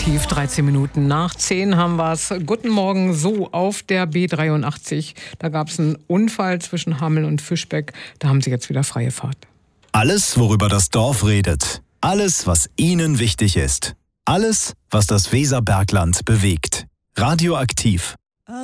Radioaktiv, 13 Minuten nach 10 haben wir es. Guten Morgen, so auf der B83. Da gab es einen Unfall zwischen Hameln und Fischbeck. Da haben sie jetzt wieder freie Fahrt. Alles, worüber das Dorf redet. Alles, was Ihnen wichtig ist. Alles, was das Weserbergland bewegt. Radioaktiv.